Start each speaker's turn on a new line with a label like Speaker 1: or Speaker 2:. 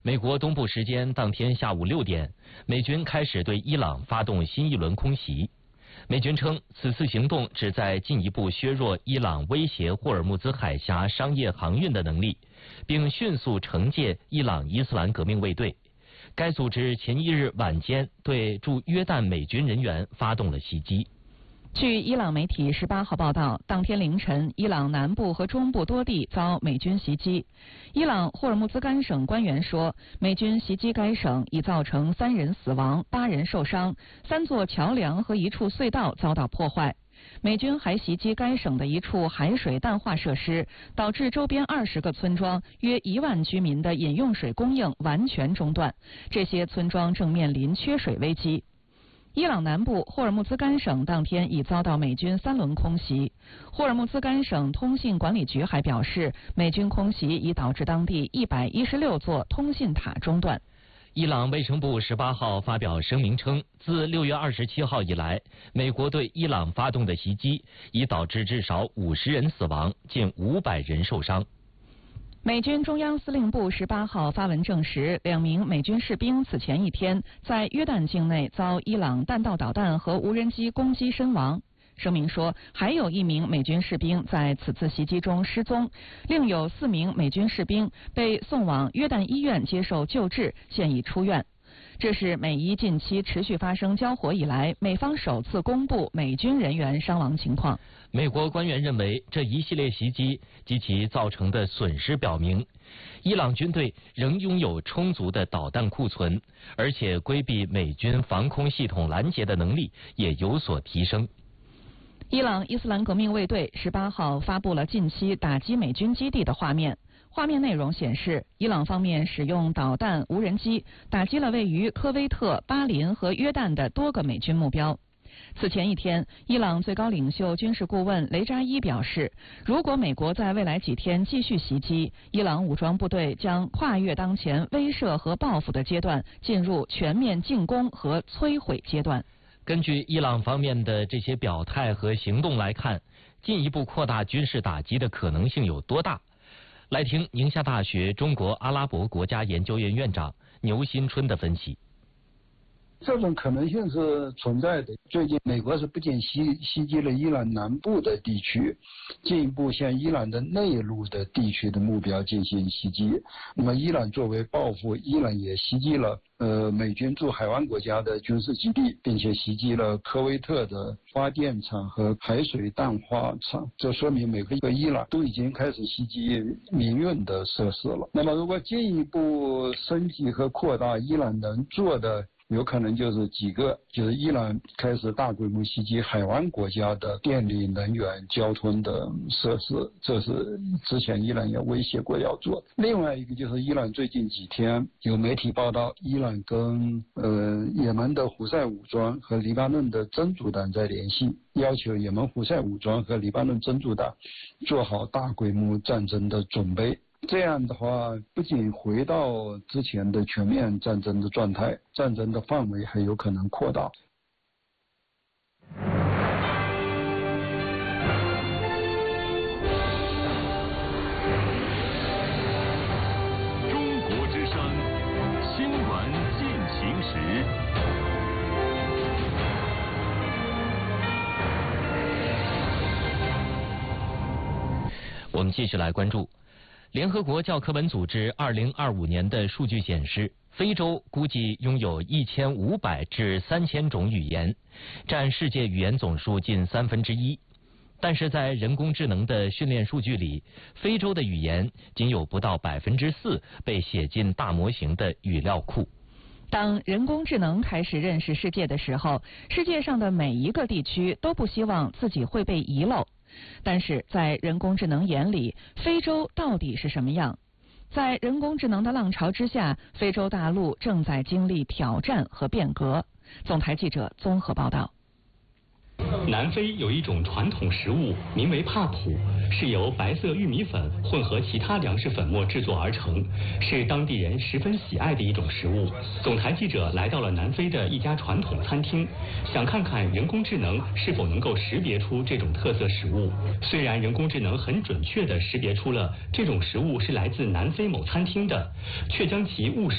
Speaker 1: 美国东部时间当天下午6点，美军开始对伊朗发动新一轮空袭。美军称，此次行动旨在进一步削弱伊朗威胁霍尔木兹海峡商业航运的能力，并迅速惩戒伊朗伊斯兰革命卫队。该组织前一日晚间对驻约旦美军人员发动了袭击。
Speaker 2: 据伊朗媒体18号报道，当天凌晨，伊朗南部和中部多地遭美军袭击。伊朗霍尔木兹干省官员说，美军袭击该省已造成3人死亡、8人受伤，3座桥梁和1处隧道遭到破坏。美军还袭击该省的一处海水淡化设施，导致周边20个村庄约1万居民的饮用水供应完全中断，这些村庄正面临缺水危机。伊朗南部霍尔木兹干省当天已遭到美军3轮空袭。霍尔木兹干省通信管理局还表示，美军空袭已导致当地116座通信塔中断。
Speaker 1: 伊朗卫生部18号发表声明称，自6月27号以来，美国对伊朗发动的袭击已导致至少50人死亡，近500人受伤。
Speaker 2: 美军中央司令部18号发文证实，2名美军士兵此前一天在约旦境内遭伊朗弹道导弹和无人机攻击身亡。声明说，还有1名美军士兵在此次袭击中失踪，另有4名美军士兵被送往约旦医院接受救治，现已出院。这是美伊近期持续发生交火以来，美方首次公布美军人员伤亡情况。
Speaker 1: 美国官员认为，这一系列袭击及其造成的损失表明，伊朗军队仍拥有充足的导弹库存，而且规避美军防空系统拦截的能力也有所提升。
Speaker 2: 伊朗伊斯兰革命卫队18号发布了近期打击美军基地的画面。画面内容显示，伊朗方面使用导弹、无人机打击了位于科威特、巴林和约旦的多个美军目标。此前一天，伊朗最高领袖军事顾问雷扎伊表示，如果美国在未来几天继续袭击，伊朗武装部队将跨越当前威慑和报复的阶段，进入全面进攻和摧毁阶段。
Speaker 1: 根据伊朗方面的这些表态和行动来看，进一步扩大军事打击的可能性有多大？来听宁夏大学中国阿拉伯国家研究院院长牛新春的分析。
Speaker 3: 这种可能性是存在的。最近，美国是不仅袭击了伊朗南部的地区，进一步向伊朗的内陆的地区的目标进行袭击。那么，伊朗作为报复，伊朗也袭击了美军驻海湾国家的军事基地，并且袭击了科威特的发电厂和海水淡化厂。这说明美国和伊朗都已经开始袭击民用的设施了。那么，如果进一步升级和扩大，伊朗能做的有可能就是几个，就是伊朗开始大规模袭击海湾国家的电力、能源、交通的设施，这是之前伊朗也威胁过要做。另外一个就是伊朗最近几天有媒体报道，伊朗跟也门的胡塞武装和黎巴嫩的真主党在联系，要求也门胡塞武装和黎巴嫩真主党做好大规模战争的准备。这样的话，不仅回到之前的全面战争的状态，战争的范围还有可能扩大。
Speaker 4: 中国之声，新闻进行时。
Speaker 1: 我们继续来关注。联合国教科文组织2025年的数据显示，非洲估计拥有1500至3000种语言，占世界语言总数近1/3。但是在人工智能的训练数据里，非洲的语言仅有不到4%被写进大模型的语料库。
Speaker 2: 当人工智能开始认识世界的时候，世界上的每一个地区都不希望自己会被遗漏。但是在人工智能眼里，非洲到底是什么样？在人工智能的浪潮之下，非洲大陆正在经历挑战和变革。总台记者综合报道。
Speaker 5: 南非有一种传统食物，名为帕普，是由白色玉米粉混合其他粮食粉末制作而成，是当地人十分喜爱的一种食物。总台记者来到了南非的一家传统餐厅，想看看人工智能是否能够识别出这种特色食物。虽然人工智能很准确地识别出了这种食物是来自南非某餐厅的，却将其误